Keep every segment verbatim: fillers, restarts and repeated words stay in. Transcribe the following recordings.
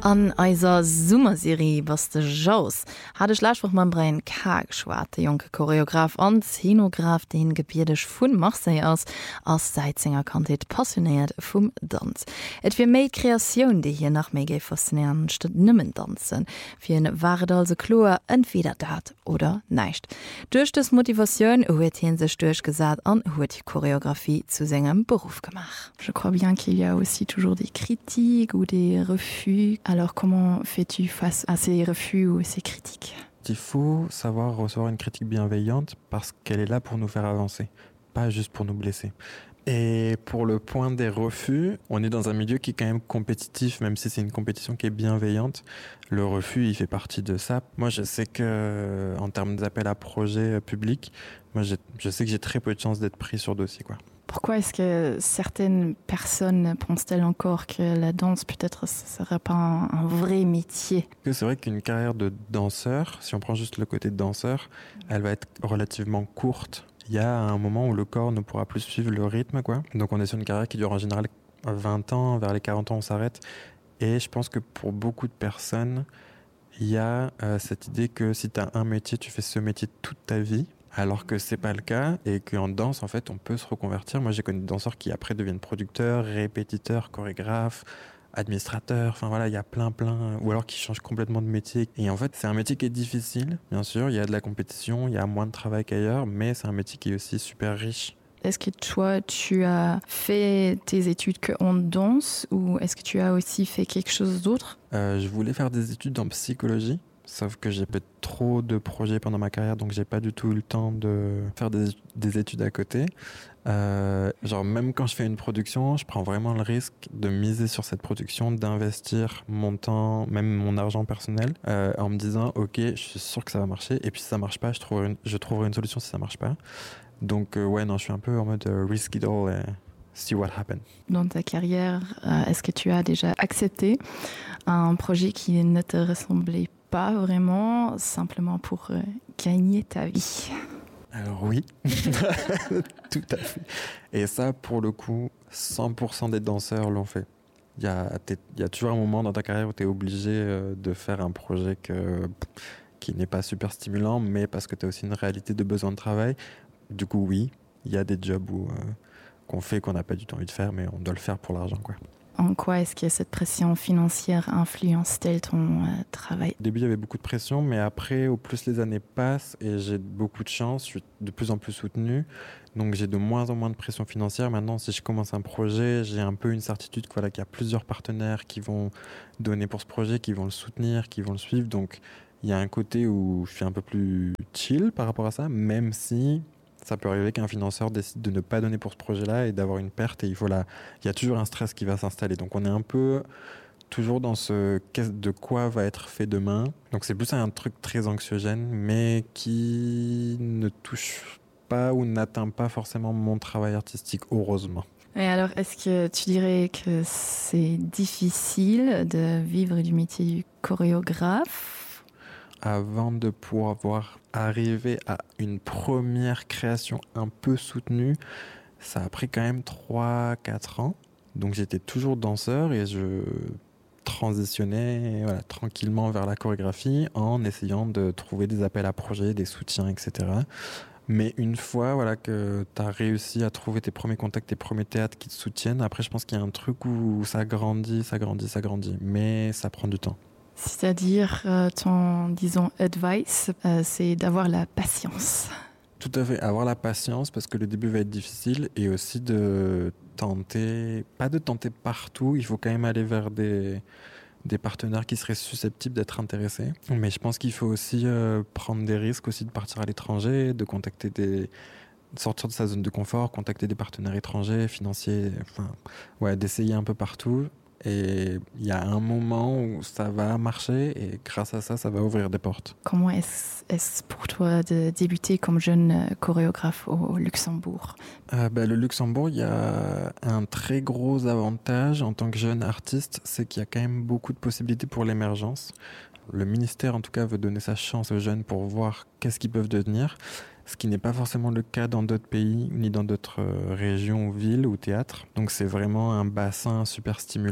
An eiser Summerserie was de Jos hat ech Lachwoch man Brein Kag schwaart de junge Choreograf an Szenograf den gebierdech vun Marseille ass ass Seizinger Kandidat passioniert vum Tanz. Et fir méi Kreatioun, déi hier nach méi géi faszinieren statt nëmmen tanzen. Fir en waret also Klor entweder dat oder neicht. Duerch des Motivatioun huet hien sech durchgesat an huet die Choreografie zu segem Beruf gemacht. Je crois bien qu'il y a aussi toujours des critiques ou des refus. Alors comment fais-tu face à ces refus ou ces critiques? Il faut savoir recevoir une critique bienveillante parce qu'elle est là pour nous faire avancer, pas juste pour nous blesser. Et pour le point des refus, on est dans un milieu qui est quand même compétitif, même si c'est une compétition qui est bienveillante. Le refus, il fait partie de ça. Moi, je sais que, en termes d'appel à projets publics, moi, je, je sais que j'ai très peu de chances d'être pris sur dossier, quoi. Pourquoi est-ce que certaines personnes pensent-elles encore que la danse, peut-être, ce ne serait pas un, un vrai métier? C'est vrai qu'une carrière de danseur, si on prend juste le côté de danseur, elle va être relativement courte. Il y a un moment où le corps ne pourra plus suivre le rythme, quoi. Donc on est sur une carrière qui dure en général vingt ans, vers les quarante ans on s'arrête. Et je pense que pour beaucoup de personnes, il y a euh, cette idée que si tu as un métier, tu fais ce métier toute ta vie. Alors que c'est pas le cas et qu'en danse, en fait, on peut se reconvertir. Moi, j'ai connu des danseurs qui après deviennent producteurs, répétiteurs, chorégraphes, administrateurs. Enfin voilà, il y a plein, plein. Ou alors qui changent complètement de métier. Et en fait, c'est un métier qui est difficile, bien sûr. Il y a de la compétition, il y a moins de travail qu'ailleurs, mais c'est un métier qui est aussi super riche. Est-ce que toi, tu as fait tes études qu'en danse ou est-ce que tu as aussi fait quelque chose d'autre? euh, Je voulais faire des études en psychologie. Sauf que j'ai fait trop de projets pendant ma carrière, donc j'ai pas du tout eu le temps de faire des, des études à côté. Euh, genre même quand je fais une production, je prends vraiment le risque de miser sur cette production, d'investir mon temps, même mon argent personnel, euh, en me disant ok, je suis sûr que ça va marcher. Et puis si ça marche pas, je trouverai une, je trouverai une solution si ça marche pas. Donc euh, ouais, non, je suis un peu en mode euh, risk it all et see what happens. Dans ta carrière, euh, est-ce que tu as déjà accepté un projet qui ne te ressemblait pas? Pas vraiment, simplement pour euh, gagner ta vie? Alors oui, tout à fait. Et ça, pour le coup, cent pour cent des danseurs l'ont fait. Il y a, il y a toujours un moment dans ta carrière où tu es obligé euh, de faire un projet que, qui n'est pas super stimulant, mais parce que tu as aussi une réalité de besoin de travail. Du coup, oui, il y a des jobs où, euh, qu'on fait qu'on n'a pas du tout envie de faire, mais on doit le faire pour l'argent, quoi. En quoi est-ce que cette pression financière influence-t-elle ton euh, travail? Au début, il y avait beaucoup de pression, mais après, au plus les années passent et j'ai beaucoup de chance, je suis de plus en plus soutenu. Donc, j'ai de moins en moins de pression financière. Maintenant, si je commence un projet, j'ai un peu une certitude voilà, qu'il y a plusieurs partenaires qui vont donner pour ce projet, qui vont le soutenir, qui vont le suivre. Donc, il y a un côté où je suis un peu plus chill par rapport à ça, même si ça peut arriver qu'un financeur décide de ne pas donner pour ce projet-là et d'avoir une perte. Et il faut la... il y a toujours un stress qui va s'installer. Donc, on est un peu toujours dans ce de quoi va être fait demain. Donc, c'est plus un truc très anxiogène, mais qui ne touche pas ou n'atteint pas forcément mon travail artistique, heureusement. Et alors, est-ce que tu dirais que c'est difficile de vivre du métier du chorégraphe? Avant de pouvoir arriver à une première création un peu soutenue, ça a pris quand même trois à quatre ans. Donc j'étais toujours danseur et je transitionnais voilà, tranquillement vers la chorégraphie en essayant de trouver des appels à projets, des soutiens, et cetera. Mais une fois voilà, que tu as réussi à trouver tes premiers contacts, tes premiers théâtres qui te soutiennent, après je pense qu'il y a un truc où ça grandit, ça grandit, ça grandit. Mais ça prend du temps. C'est-à-dire, euh, ton, disons, advice, euh, c'est d'avoir la patience. Tout à fait, avoir la patience parce que le début va être difficile et aussi de tenter, pas de tenter partout, il faut quand même aller vers des, des partenaires qui seraient susceptibles d'être intéressés. Mais je pense qu'il faut aussi euh, prendre des risques, aussi de partir à l'étranger, de contacter des... de sortir de sa zone de confort, contacter des partenaires étrangers, financiers, enfin, ouais, d'essayer un peu partout. Et il y a un moment où ça va marcher et grâce à ça, ça va ouvrir des portes. Comment est-ce, est-ce pour toi de débuter comme jeune chorégraphe au Luxembourg? euh, bah, Le Luxembourg, il y a un très gros avantage en tant que jeune artiste, c'est qu'il y a quand même beaucoup de possibilités pour l'émergence. Le ministère, en tout cas, veut donner sa chance aux jeunes pour voir qu'est-ce qu'ils peuvent devenir. Ce qui n'est pas forcément le cas dans d'autres pays, ni dans d'autres régions ou villes ou théâtres. Donc c'est vraiment un bassin super stimulant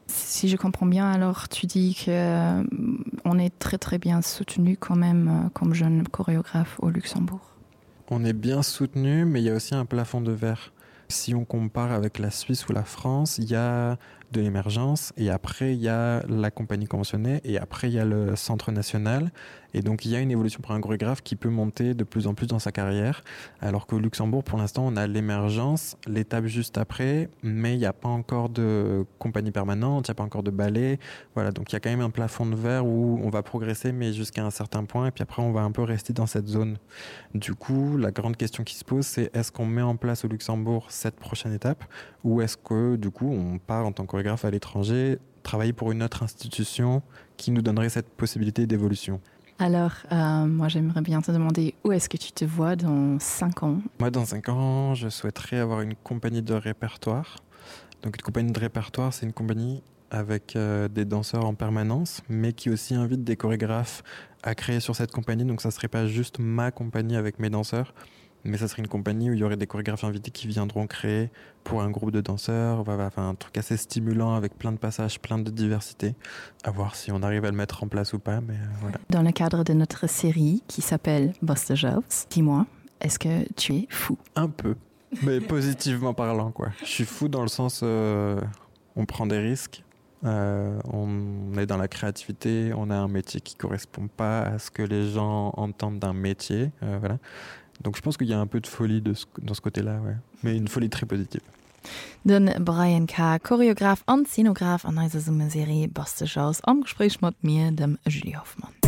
Si je comprends bien, alors tu dis qu'on euh, est très très bien soutenu quand même euh, comme jeune chorégraphe au Luxembourg. On est bien soutenu, mais il y a aussi un plafond de verre. Si on compare avec la Suisse ou la France, il y a de l'émergence et après il y a la compagnie conventionnée et après il y a le centre national. Et donc il y a une évolution pour un chorégraphe qui peut monter de plus en plus dans sa carrière. Alors qu'au Luxembourg, pour l'instant, on a l'émergence, l'étape juste après, mais il n'y a pas encore de compagnie permanente, il n'y a pas encore de ballet. Voilà, donc il y a quand même un plafond de verre où on va progresser, mais jusqu'à un certain point. Et puis après, on va un peu rester dans cette zone. Du coup, la grande question qui se pose, c'est est-ce qu'on met en place au Luxembourg cette prochaine étape ou est-ce que, du coup, on part en tant que chorégraphe à l'étranger, travailler pour une autre institution qui nous donnerait cette possibilité d'évolution? Alors, euh, moi, j'aimerais bien te demander où est-ce que tu te vois dans cinq ans? Moi, dans cinq ans, je souhaiterais avoir une compagnie de répertoire. Donc, une compagnie de répertoire, c'est une compagnie avec euh, des danseurs en permanence, mais qui aussi invite des chorégraphes à créer sur cette compagnie. Donc, ça ne serait pas juste ma compagnie avec mes danseurs, mais ça serait une compagnie où il y aurait des chorégraphes invités qui viendront créer pour un groupe de danseurs, enfin un truc assez stimulant avec plein de passages, plein de diversité. À voir si on arrive à le mettre en place ou pas, mais euh, voilà. Dans le cadre de notre série qui s'appelle Boss de Jobs, dis-moi, est-ce que tu es fou? Un peu, mais positivement parlant, quoi. Je suis fou dans le sens, euh, on prend des risques, euh, on est dans la créativité, on a un métier qui correspond pas à ce que les gens entendent d'un métier, euh, voilà. Donc je pense qu'il y a un peu de folie de ce, dans ce côté-là, ouais. Mais une folie très positive. Den Brian K., Choreograf und Szenograf an eiser Summeserie Boss de Jobs am Gespräch mit mir, dem Julie Hoffmann.